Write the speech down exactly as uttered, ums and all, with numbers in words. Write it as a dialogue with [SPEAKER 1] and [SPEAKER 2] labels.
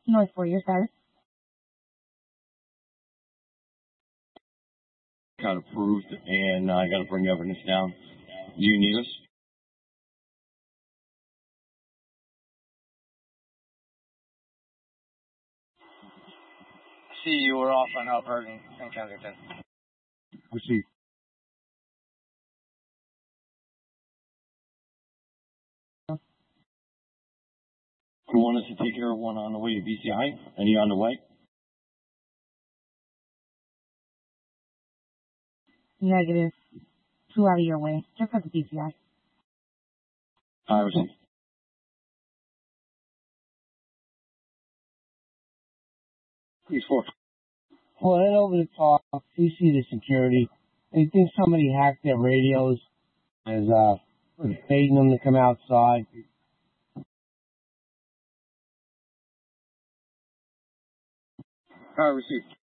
[SPEAKER 1] North for your status.
[SPEAKER 2] Got approved, and I got to bring evidence down. Do you need us?
[SPEAKER 3] See, you were off on Alpert in Kensington.
[SPEAKER 2] Receive. You want us to take care of one on the way to B C I? Any on the way?
[SPEAKER 1] Negative. Two out of your way. Just at the B C I.
[SPEAKER 2] I receive. Please, four.
[SPEAKER 4] Well, head over the top. We see the security. They think somebody hacked their radios. Is uh, baiting them to come outside.
[SPEAKER 2] I receive.